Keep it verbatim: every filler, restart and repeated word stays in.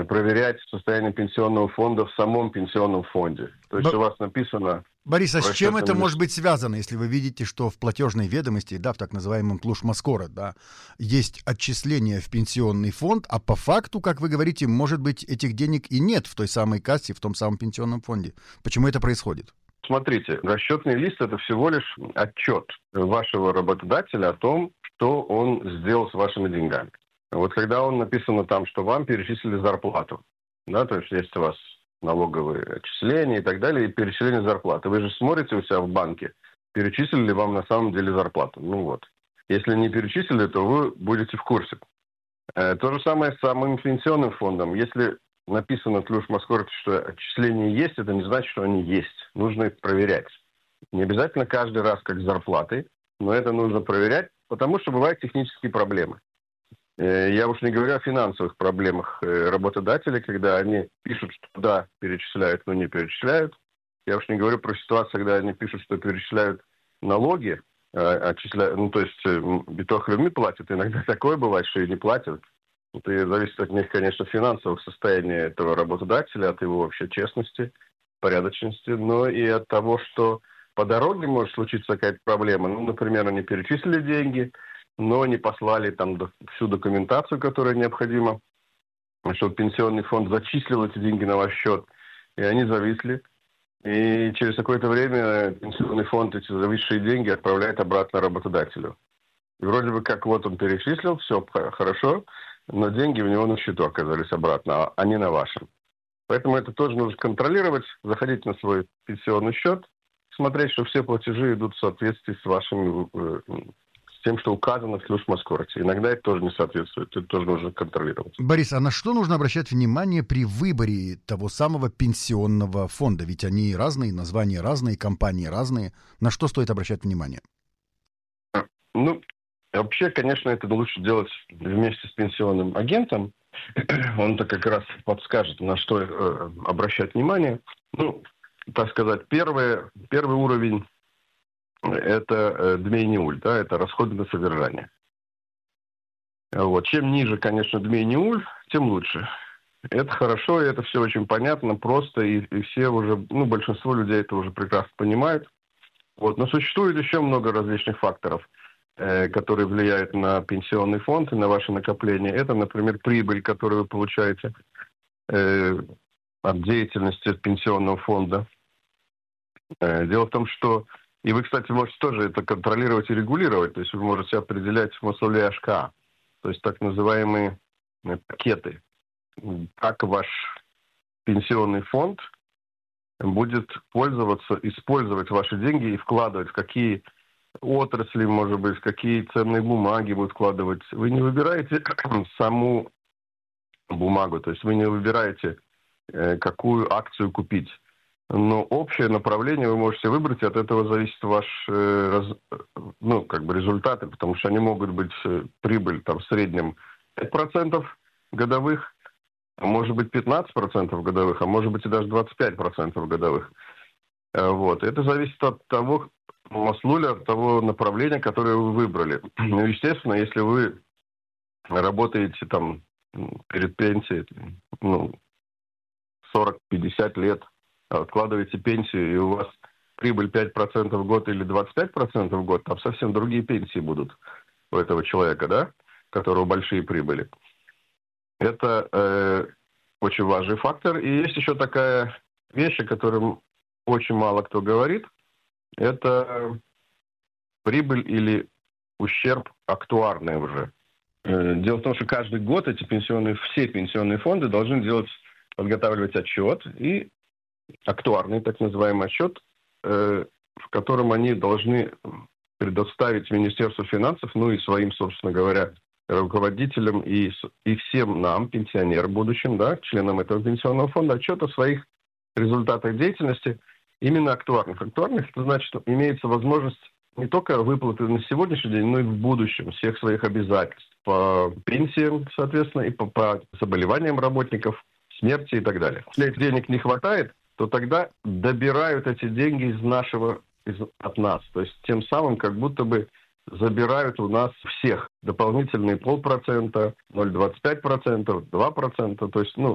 проверять состояние пенсионного фонда в самом пенсионном фонде. То есть Б... у вас написано... Борис, а с чем это может быть связано, если вы видите, что в платежной ведомости, да, в так называемом Тлуш-Маскорот, да, есть отчисления в пенсионный фонд, а по факту, как вы говорите, может быть, этих денег и нет в той самой кассе, в том самом пенсионном фонде. Почему это происходит? Смотрите, расчетный лист – это всего лишь отчет вашего работодателя о том, что он сделал с вашими деньгами. Вот когда он написано там, что вам перечислили зарплату, да, то есть есть у вас налоговые отчисления и так далее, и перечисление зарплаты. Вы же смотрите у себя в банке, перечислили ли вам на самом деле зарплату. Ну вот. Если не перечислили, то вы будете в курсе. Э, то же самое с самым пенсионным фондом. Если написано в Тлуш-Маскорте, что отчисления есть, это не значит, что они есть. Нужно их проверять. Не обязательно каждый раз как с зарплатой, но это нужно проверять, потому что бывают технические проблемы. Я уж не говорю о финансовых проблемах работодателей, когда они пишут, что да, перечисляют, но не перечисляют. Я уж не говорю про ситуацию, когда они пишут, что перечисляют налоги, отчисляют, ну то есть битох люми платят. Иногда такое бывает, что и не платят. Это зависит от них, конечно, финансового состояния этого работодателя, от его вообще честности, порядочности, но и от того, что по дороге может случиться какая-то проблема. Ну, например, они перечислили деньги, но не послали там всю документацию, которая необходима, чтобы пенсионный фонд зачислил эти деньги на ваш счет, и они зависли. И через какое-то время пенсионный фонд эти зависшие деньги отправляет обратно работодателю. И вроде бы как вот он перечислил, все хорошо, но деньги у него на счету оказались обратно, а не на вашем. Поэтому это тоже нужно контролировать, заходить на свой пенсионный счет, смотреть, что все платежи идут в соответствии с вашими... с тем, что указано в Тлуш-Маскорте. Иногда это тоже не соответствует, это тоже нужно контролировать. Борис, а на что нужно обращать внимание при выборе того самого пенсионного фонда? Ведь они разные, названия разные, компании разные. На что стоит обращать внимание? Ну, вообще, конечно, это лучше делать вместе с пенсионным агентом. Он-то как раз подскажет, на что э, обращать внимание. Ну, так сказать, первый, первый уровень это э, дмей-ниуль, да, это расходы на содержание. Вот. Чем ниже, конечно, дмей-ниуль, тем лучше. Это хорошо, и это все очень понятно, просто, и, и все уже, ну, большинство людей это уже прекрасно понимают. Вот. Но существует еще много различных факторов, э, которые влияют на пенсионный фонд и на ваши накопления. Это, например, прибыль, которую вы получаете э, от деятельности пенсионного фонда. Э, дело в том, что и вы, кстати, можете тоже это контролировать и регулировать. То есть вы можете определять масолей АШК, то есть так называемые пакеты. Как ваш пенсионный фонд будет пользоваться, использовать ваши деньги и вкладывать, в какие отрасли, может быть, в какие ценные бумаги будут вкладывать. Вы не выбираете саму бумагу, то есть вы не выбираете, какую акцию купить. Но общее направление вы можете выбрать, и от этого зависит ваш, ну, как бы результаты, потому что они могут быть прибыль там в среднем пять процентов годовых, а может быть пятнадцать процентов годовых, а может быть и даже двадцать пять процентов годовых. Вот. Это зависит от того маслуля, от того направления, которое вы выбрали. Ну, естественно, если вы работаете там перед пенсией, ну, сорок-пятьдесят лет, откладываете пенсию, и у вас прибыль пять процентов в год или двадцать пять процентов в год, там совсем другие пенсии будут у этого человека, да, у которого большие прибыли. Это э, очень важный фактор. И есть еще такая вещь, о которой очень мало кто говорит. Это прибыль или ущерб актуарный уже. Э, дело в том, что каждый год эти пенсионные, все пенсионные фонды должны делать, подготавливать отчет, и актуарный, так называемый отчет, э, в котором они должны предоставить Министерству финансов, ну и своим, собственно говоря, руководителям и, и всем нам, пенсионерам будущим, да, членам этого пенсионного фонда, отчет о своих результатах деятельности, именно актуарных. Актуарных, это значит, что имеется возможность не только выплаты на сегодняшний день, но и в будущем всех своих обязательств по пенсиям, соответственно, и по, по заболеваниям работников, смерти и так далее. Если этих денег не хватает, то тогда добирают эти деньги из нашего, из, от нас. То есть тем самым как будто бы забирают у нас всех дополнительные полпроцента, ноль целых двадцать пять сотых процента, два процента. То есть, ну,